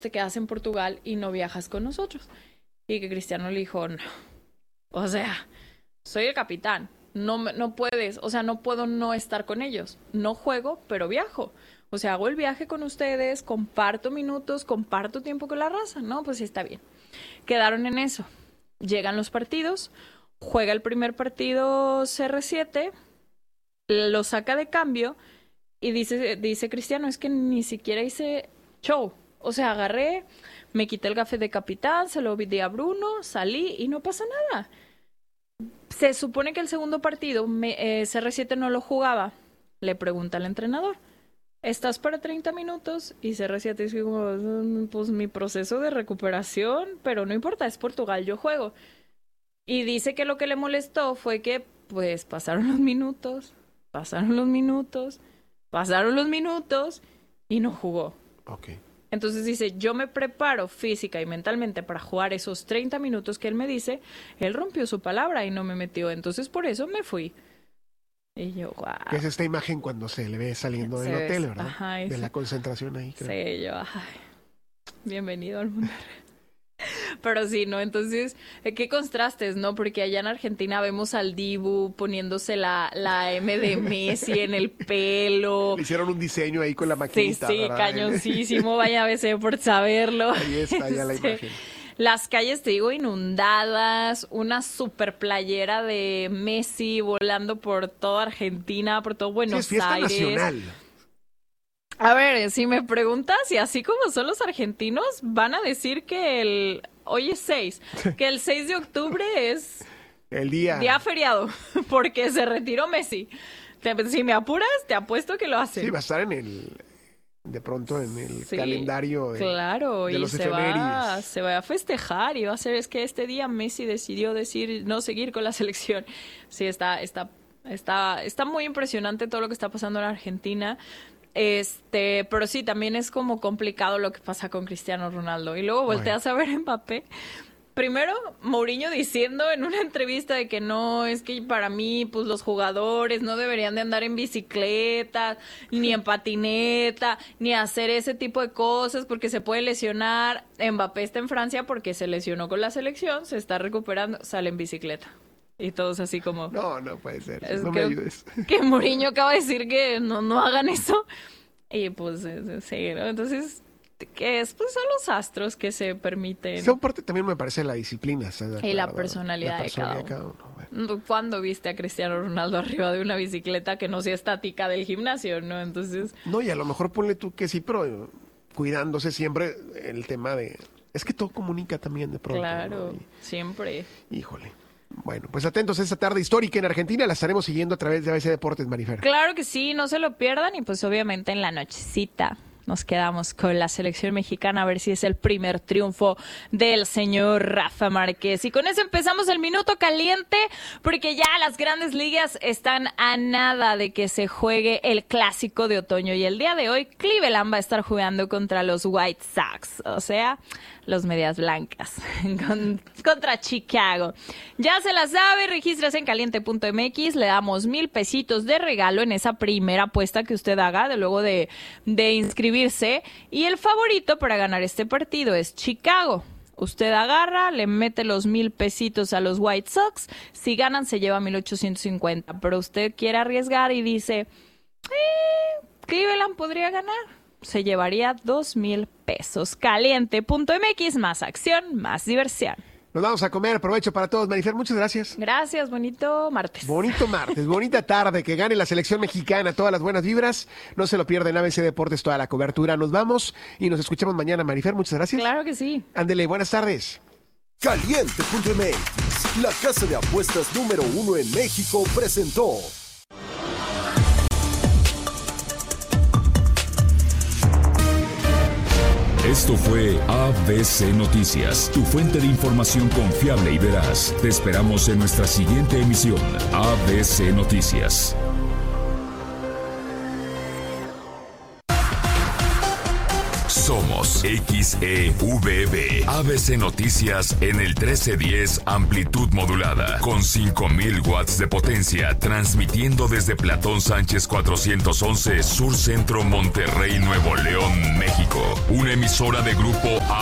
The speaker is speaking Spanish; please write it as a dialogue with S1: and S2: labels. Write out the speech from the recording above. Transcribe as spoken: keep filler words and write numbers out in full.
S1: te quedas en Portugal y no viajas con nosotros. Y que Cristiano le dijo, no, o sea, soy el capitán, no, no puedes, o sea, no puedo no estar con ellos, no juego, pero viajo. O sea, hago el viaje con ustedes, comparto minutos, comparto tiempo con la raza, ¿no? Pues sí, está bien. Quedaron en eso. Llegan los partidos, juega el primer partido C R siete, lo saca de cambio y dice, dice Cristiano, es que ni siquiera hice show. O sea, agarré, me quité el gafete de capitán, se lo di a Bruno, salí y no pasa nada. Se supone que el segundo partido me, eh, C R siete no lo jugaba. Le pregunta al entrenador, ¿estás para treinta minutos? Y C R siete dice, pues mi proceso de recuperación, pero no importa, es Portugal, yo juego. Y dice que lo que le molestó fue que, pues, pasaron los minutos, pasaron los minutos, pasaron los minutos y no jugó.
S2: Ok.
S1: Entonces dice, yo me preparo física y mentalmente para jugar esos treinta minutos que él me dice. Él rompió su palabra y no me metió, entonces por eso me fui. Y yo, wow.
S2: Que es esta imagen cuando se le ve saliendo
S1: Se
S2: del
S1: ve,
S2: hotel, ¿verdad?
S1: ajá,
S2: de
S1: eso.
S2: la concentración ahí. Creo.
S1: Sí, yo, ay, bienvenido al mundo. Pero sí, ¿no? Entonces, qué contrastes, ¿no? Porque allá en Argentina vemos al Dibu poniéndose la, la M de Messi en el pelo.
S2: Le hicieron un diseño ahí con la maquinita,
S1: Sí, sí,
S2: ¿verdad?
S1: cañoncísimo, vaya a veces por saberlo.
S2: Ahí está, ya la
S1: Sí.
S2: imagen.
S1: Las calles, te digo, inundadas, una super playera de Messi volando por toda Argentina, por todo Buenos
S2: Sí, es fiesta
S1: Aires.
S2: nacional.
S1: A ver, si me preguntas, y así como son los argentinos, van a decir que el... Hoy es seis, que el seis de octubre es...
S2: El día...
S1: Día feriado, porque se retiró Messi. Te- si me apuras, te apuesto que lo hace.
S2: Sí, va a estar en el... De pronto en el
S1: Sí,
S2: calendario de,
S1: claro,
S2: de
S1: y
S2: los
S1: se va,
S2: efemérides.
S1: se va a festejar y va a ser, es que este día Messi decidió decir no seguir con la selección. Sí, está, está, está, está muy impresionante todo lo que está pasando en Argentina. Este, pero sí, también es como complicado lo que pasa con Cristiano Ronaldo. Y luego volteas a ver a Mbappé. Primero, Mourinho diciendo en una entrevista de que no, es que para mí, pues los jugadores no deberían de andar en bicicleta, ni en patineta, ni hacer ese tipo de cosas porque se puede lesionar. Mbappé está en Francia porque se lesionó con la selección, se está recuperando, sale en bicicleta. Y todos así como...
S2: No, no puede ser.
S1: Es
S2: No
S1: que,
S2: me ayudes.
S1: Que Mourinho acaba de decir que no, no hagan eso. Y pues, eh, sí, ¿no? Entonces... que es, pues son los astros que se permiten.
S2: Son parte también me parece la disciplina. ¿Estás de
S1: Y la
S2: acuerdo?
S1: personalidad,
S2: La
S1: de cada
S2: personalidad
S1: uno.
S2: de cada uno. Bueno.
S1: ¿Cuándo viste a Cristiano Ronaldo arriba de una bicicleta que no sea estática del gimnasio, no? Entonces...
S2: No, y a lo mejor ponle tú que sí, pero eh, cuidándose siempre el tema de... Es que todo comunica también de pronto.
S1: Claro,
S2: ¿no? Y,
S1: siempre.
S2: híjole. Bueno, pues atentos a esta tarde histórica en Argentina. La estaremos siguiendo a través de A B C Deportes, Marifer.
S1: Claro que sí, no se lo pierdan. Y pues obviamente en la nochecita nos quedamos con la selección mexicana a ver si es el primer triunfo del señor Rafa Márquez. Y con eso empezamos el minuto caliente, porque ya las grandes ligas están a nada de que se juegue el clásico de otoño. Y el día de hoy Cleveland va a estar jugando contra los White Sox, o sea, los medias blancas, con, contra Chicago. Ya se la sabe, regístrese en caliente punto m x, le damos mil pesitos de regalo en esa primera apuesta que usted haga de luego de, de inscribirse. Y el favorito para ganar este partido es Chicago. Usted agarra, le mete los mil pesitos a los White Sox. Si ganan, se lleva mil ochocientos cincuenta. Pero usted quiere arriesgar y dice, eh, Cleveland podría ganar. Se llevaría dos mil pesos. caliente punto m x, más acción, más diversión.
S2: Nos vamos a comer. Provecho para todos, Marifer. Muchas gracias.
S1: Gracias, bonito martes.
S2: Bonito martes, bonita tarde. Que gane la selección mexicana. Todas las buenas vibras. No se lo pierden. A B C Deportes, toda la cobertura. Nos vamos y nos escuchamos mañana, Marifer. Muchas gracias.
S1: Claro que sí.
S2: Ándele, buenas tardes.
S3: caliente punto m x, la casa de apuestas número uno en México, presentó.
S4: Esto fue A B C Noticias, tu fuente de información confiable y veraz. Te esperamos en nuestra siguiente emisión, A B C Noticias. Somos Somos X E V B. A B C Noticias en el trece diez amplitud modulada con cinco mil watts de potencia, transmitiendo desde Platón Sánchez cuatrocientos once Sur Centro, Monterrey, Nuevo León, México. Una emisora de Grupo A.